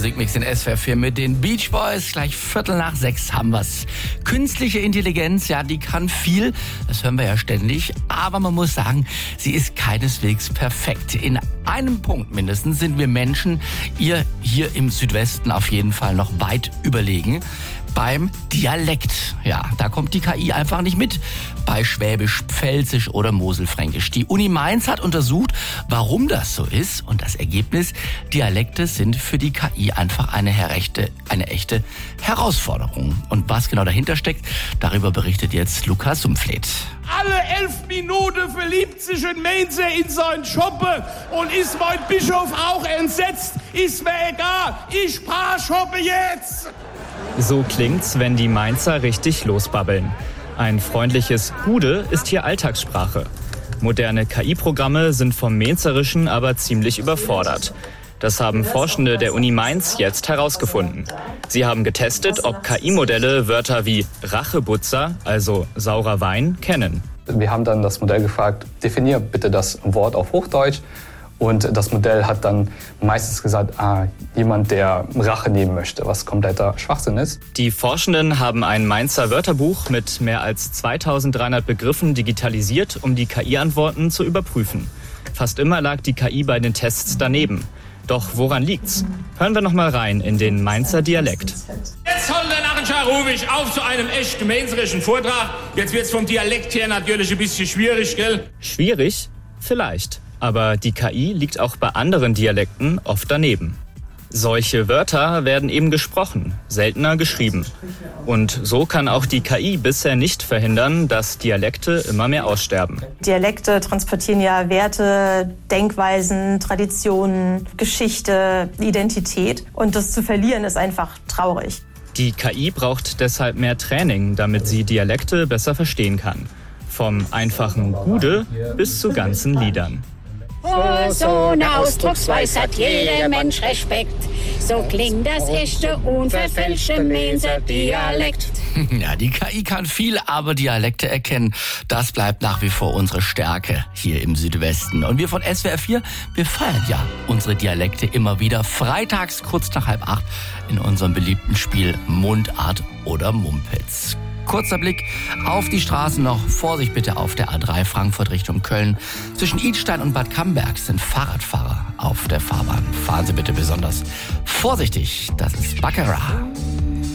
Musikmix in SWR 4 mit den Beach Boys. Gleich 5:45 haben wir's. Künstliche Intelligenz, ja, die kann viel. Das hören wir ja ständig. Aber man muss sagen, sie ist keineswegs perfekt. In einem Punkt mindestens sind wir Menschen ihr hier im Südwesten auf jeden Fall noch weit überlegen. Beim Dialekt. Ja, da kommt die KI einfach nicht mit. Bei Schwäbisch, Pfälzisch oder Moselfränkisch. Die Uni Mainz hat untersucht, warum das so ist. Und das Ergebnis, Dialekte sind für die KI einfach eine echte Herausforderung. Und was genau dahinter steckt, darüber berichtet jetzt Lukas Sumpfleth. Alle 11 Minuten verliebt sich ein Mainzer in seinen Shoppe und ist mein Bischof auch entsetzt. Ist mir egal, ich shoppe jetzt. So klingt's, wenn die Mainzer richtig losbabbeln. Ein freundliches Gude ist hier Alltagssprache. Moderne KI-Programme sind vom Mainzerischen aber ziemlich überfordert. Das haben Forschende der Uni Mainz jetzt herausgefunden. Sie haben getestet, ob KI-Modelle Wörter wie Rachebutzer, also saurer Wein, kennen. Wir haben dann das Modell gefragt, definier bitte das Wort auf Hochdeutsch. Und das Modell hat dann meistens gesagt, jemand, der Rache nehmen möchte, was kompletter Schwachsinn ist. Die Forschenden haben ein Mainzer Wörterbuch mit mehr als 2300 Begriffen digitalisiert, um die KI-Antworten zu überprüfen. Fast immer lag die KI bei den Tests daneben. Doch woran liegt's? Hören wir noch mal rein in den Mainzer Dialekt. Jetzt soll der Narrenschar ruhig auf zu einem echten mainzerischen Vortrag. Jetzt wird's vom Dialekt her natürlich ein bisschen schwierig, gell? Schwierig? Vielleicht. Aber die KI liegt auch bei anderen Dialekten oft daneben. Solche Wörter werden eben gesprochen, seltener geschrieben. Und so kann auch die KI bisher nicht verhindern, dass Dialekte immer mehr aussterben. Dialekte transportieren ja Werte, Denkweisen, Traditionen, Geschichte, Identität. Und das zu verlieren ist einfach traurig. Die KI braucht deshalb mehr Training, damit sie Dialekte besser verstehen kann. Vom einfachen Gude bis zu ganzen Liedern. Vor so einer Ausdrucksweise hat jeder Mensch Respekt. So klingt das echte, unverfälschte Mainzer Dialekt. Ja, die KI kann viel, aber Dialekte erkennen, das bleibt nach wie vor unsere Stärke hier im Südwesten. Und wir von SWR 4, wir feiern ja unsere Dialekte immer wieder freitags kurz nach 7:30 in unserem beliebten Spiel Mundart oder Mumpitz. Kurzer Blick auf die Straßen noch. Vorsicht bitte auf der A3 Frankfurt Richtung Köln. Zwischen Idstein und Bad Camberg sind Fahrradfahrer auf der Fahrbahn. Fahren Sie bitte besonders vorsichtig. Das ist Baccarat.